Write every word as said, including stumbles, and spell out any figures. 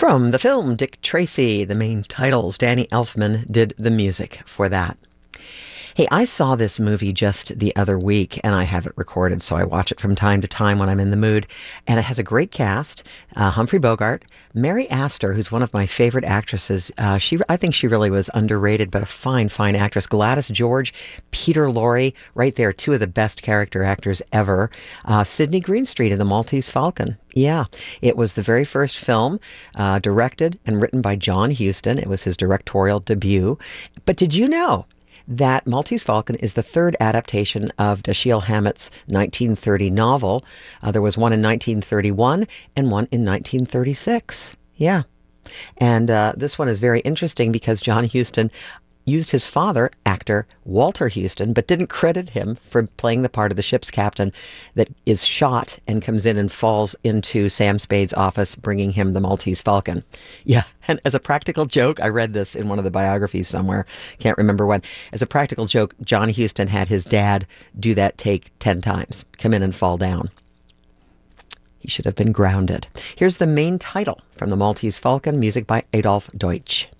From the film Dick Tracy, the main titles, Danny Elfman did the music for that. Hey, I saw this movie just the other week, and I have it recorded, so I watch it from time to time when I'm in the mood. And it has a great cast. Uh, Humphrey Bogart, Mary Astor, who's one of my favorite actresses. Uh, she, I think she really was underrated, but a fine, fine actress. Gladys George, Peter Lorre, right there, two of the best character actors ever. Uh, Sidney Greenstreet in The Maltese Falcon. Yeah, it was the very first film uh, directed and written by John Huston. It was his directorial debut. But did you know that Maltese Falcon is the third adaptation of Dashiell Hammett's nineteen thirty novel? Uh, there was one in nineteen thirty-one and one in nineteen thirty-six. Yeah. And uh, this one is very interesting because John Huston used his father, actor Walter Huston, but didn't credit him for playing the part of the ship's captain that is shot and comes in and falls into Sam Spade's office, bringing him the Maltese Falcon. Yeah, and as a practical joke, I read this in one of the biographies somewhere, can't remember when. As a practical joke, John Huston had his dad do that take ten times, come in and fall down. He should have been grounded. Here's the main title from the Maltese Falcon, music by Adolf Deutsch.